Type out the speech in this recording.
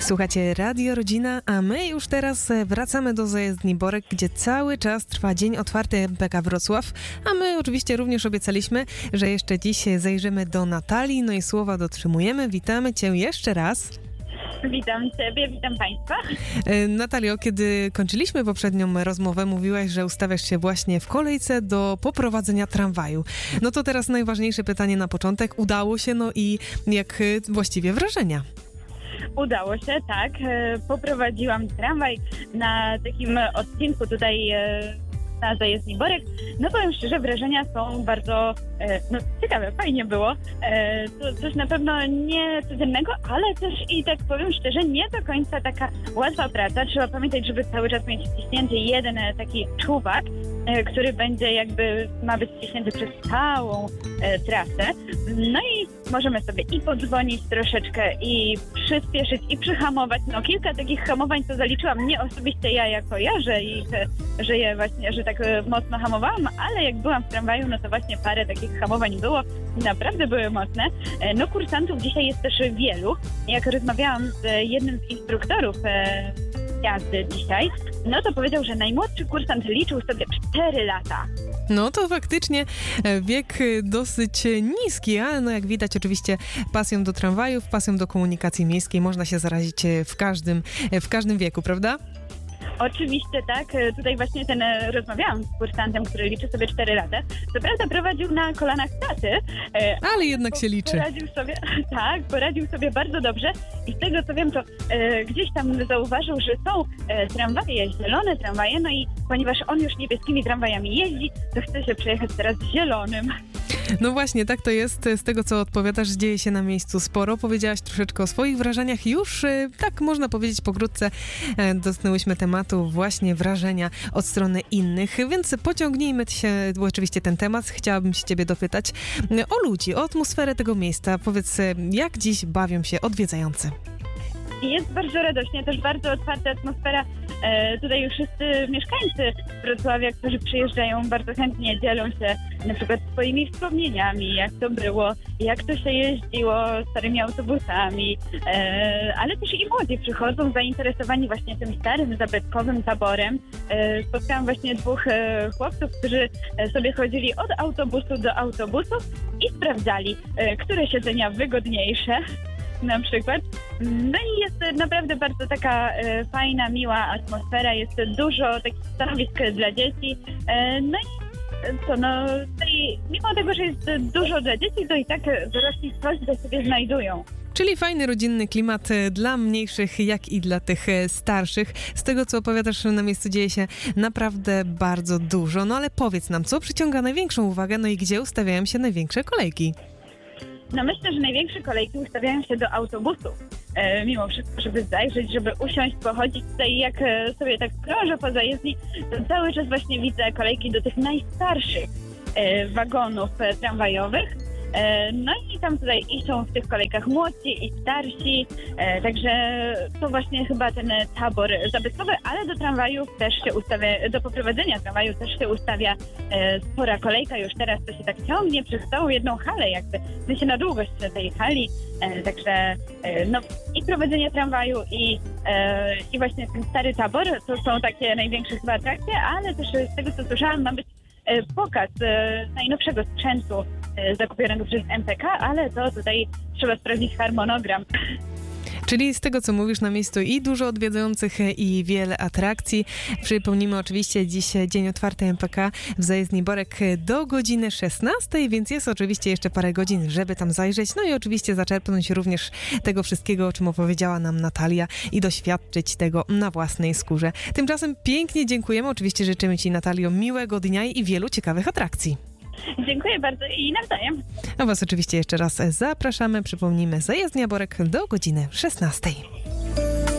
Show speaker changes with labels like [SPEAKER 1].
[SPEAKER 1] Słuchacie Radio Rodzina, a my już teraz wracamy do zajezdni Borek, gdzie cały czas trwa Dzień Otwarty MPK Wrocław, a my oczywiście również obiecaliśmy, że jeszcze dziś zajrzymy do Natalii, no i słowa dotrzymujemy. Witamy Cię jeszcze raz.
[SPEAKER 2] Witam Ciebie, witam Państwa.
[SPEAKER 1] Natalio, kiedy kończyliśmy poprzednią rozmowę, mówiłaś, że ustawiasz się właśnie w kolejce do poprowadzenia tramwaju. No to teraz najważniejsze pytanie na początek. Udało się, no i jak właściwie wrażenia?
[SPEAKER 2] Udało się, tak. Poprowadziłam tramwaj na takim odcinku tutaj na zajezdni Borek. No powiem szczerze, wrażenia są bardzo ciekawe, fajnie było. To coś na pewno nie codziennego, ale też i tak powiem szczerze, nie do końca taka łatwa praca. Trzeba pamiętać, żeby cały czas mieć wciśnięty jeden taki czuwak, który będzie ma być wciśnięty przez całą trasę. No i możemy sobie i podzwonić troszeczkę, i przyspieszyć, i przyhamować. No kilka takich hamowań to zaliczyłam, nie osobiście ja jako ja, że tak mocno hamowałam, ale jak byłam w tramwaju, no to właśnie parę takich hamowań było. Naprawdę były mocne. No kursantów dzisiaj jest też wielu. Jak rozmawiałam z jednym z instruktorów jazdy dzisiaj, no to powiedział, że najmłodszy kursant liczył sobie 4 lata.
[SPEAKER 1] No to faktycznie wiek dosyć niski, ale no jak widać oczywiście pasją do tramwajów, pasją do komunikacji miejskiej można się zarazić w każdym wieku, prawda?
[SPEAKER 2] Oczywiście tak. Tutaj właśnie rozmawiałam z kursantem, który liczy sobie 4 lata. Co prawda prowadził na kolanach taty.
[SPEAKER 1] Ale jednak się liczy.
[SPEAKER 2] Poradził sobie bardzo dobrze. I z tego co wiem, to gdzieś tam zauważył, że są tramwaje, zielone tramwaje, no i ponieważ on już niebieskimi tramwajami jeździ, to chce się przejechać teraz zielonym.
[SPEAKER 1] No właśnie, tak to jest. Z tego, co odpowiadasz, dzieje się na miejscu sporo. Powiedziałaś troszeczkę o swoich wrażeniach. Już, tak można powiedzieć, pokrótce dotknęłyśmy tematu właśnie wrażenia od strony innych, więc pociągnijmy się, oczywiście ten temat. Chciałabym się Ciebie dopytać o ludzi, o atmosferę tego miejsca. Powiedz, jak dziś bawią się odwiedzający?
[SPEAKER 2] Jest bardzo radośnie, też bardzo otwarta atmosfera. Tutaj już wszyscy mieszkańcy Wrocławia, którzy przyjeżdżają, bardzo chętnie dzielą się na przykład swoimi wspomnieniami, jak to było, jak to się jeździło starymi autobusami, ale też i młodzi przychodzą zainteresowani właśnie tym starym, zabytkowym taborem. Spotkałam właśnie 2 chłopców, którzy sobie chodzili od autobusu do autobusu i sprawdzali, które siedzenia wygodniejsze. Na przykład. No i jest naprawdę bardzo taka fajna, miła atmosfera, jest dużo takich stanowisk dla dzieci. No i mimo tego, że jest dużo dla dzieci, to i tak dorośli coś do siebie znajdują.
[SPEAKER 1] Czyli fajny, rodzinny klimat dla mniejszych, jak i dla tych starszych. Z tego, co opowiadasz, na miejscu dzieje się naprawdę bardzo dużo. No ale powiedz nam, co przyciąga największą uwagę, no i gdzie ustawiają się największe kolejki?
[SPEAKER 2] No myślę, że największe kolejki ustawiają się do autobusów. Mimo wszystko, żeby zajrzeć, żeby usiąść, pochodzić tutaj, jak sobie tak krążę po zajezdni, to cały czas właśnie widzę kolejki do tych najstarszych wagonów tramwajowych. No i tam tutaj są w tych kolejkach młodsi i starsi, także to właśnie chyba ten tabor zabytkowy, ale do tramwajów też się ustawia, do poprowadzenia tramwaju też się ustawia spora kolejka. Już teraz to się tak ciągnie przez całą jedną halę, jakby my się na długość tej hali, także no i prowadzenie tramwaju i właśnie ten stary tabor to są takie największe chyba atrakcje, ale też z tego co słyszałam ma być pokaz najnowszego sprzętu zakupionego przez MPK, ale to tutaj trzeba sprawdzić harmonogram.
[SPEAKER 1] Czyli z tego, co mówisz, na miejscu i dużo odwiedzających, i wiele atrakcji. Przypomnijmy oczywiście dziś Dzień Otwarty MPK w zajezdni Borek do godziny 16, więc jest oczywiście jeszcze parę godzin, żeby tam zajrzeć. No i oczywiście zaczerpnąć również tego wszystkiego, o czym opowiedziała nam Natalia i doświadczyć tego na własnej skórze. Tymczasem pięknie dziękujemy. Oczywiście życzymy Ci, Natalio, miłego dnia i wielu ciekawych atrakcji.
[SPEAKER 2] Dziękuję bardzo i nawzajem.
[SPEAKER 1] A Was oczywiście jeszcze raz zapraszamy. Przypomnijmy, zajezdnia Borek do godziny 16.